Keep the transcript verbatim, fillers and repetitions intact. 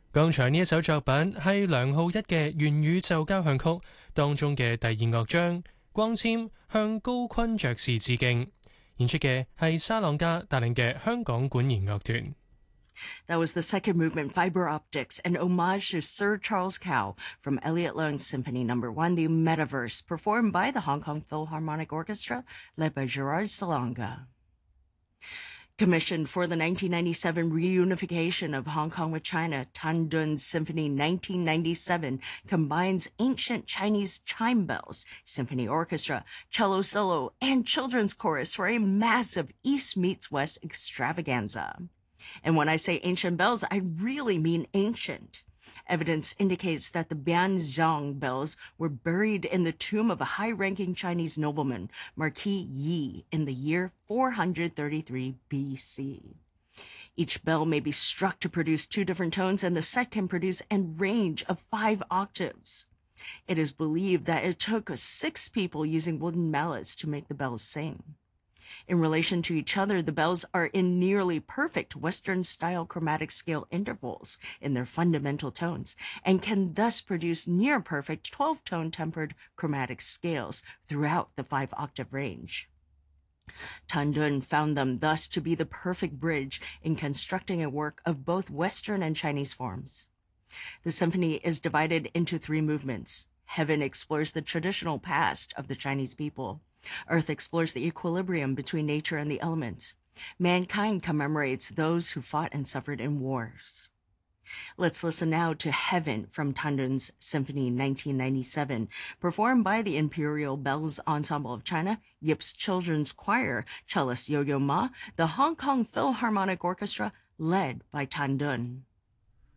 剛才呢一首作品係梁浩一嘅《元宇宙交響曲》當中嘅第二樂章，光纖向高坤爵士致敬。演出嘅係沙朗加帶領嘅香港管弦樂團。 That was the second movement, Fiber Optics, an homage to Sir Charles Cow from Elliott Learn's Symphony Number One, The Metaverse, performed by the Hong Kong Philharmonic Orchestra, led by Gerard Salonga. Commissioned for the nineteen ninety-seven reunification of Hong Kong with China, Tan Dun's Symphony nineteen ninety-seven combines ancient Chinese chime bells, symphony orchestra, cello solo, and children's chorus for a massive East meets West extravaganza. And when I say ancient bells, I really mean ancient. Evidence indicates that the Bianzhong bells were buried in the tomb of a high-ranking Chinese nobleman, Marquis Yi, in the year four hundred thirty-three B C. Each bell may be struck to produce two different tones, and the set can produce a range of five octaves. It is believed that it took six people using wooden mallets to make the bells sing. In relation to each other, the bells are in nearly perfect Western-style chromatic scale intervals in their fundamental tones, and can thus produce near-perfect twelve-tone tempered chromatic scales throughout the five-octave range. Tan Dun found them thus to be the perfect bridge in constructing a work of both Western and Chinese forms. The symphony is divided into three movements. Heaven explores the traditional past of the Chinese people. Earth explores the equilibrium between nature and the elements. Mankind commemorates those who fought and suffered in wars. Let's listen now to Heaven from Tan Dun's Symphony nineteen ninety-seven, performed by the Imperial Bells Ensemble of China, Yip's Children's Choir, cellist Yo-Yo Ma, the Hong Kong Philharmonic Orchestra, led by Tan Dun.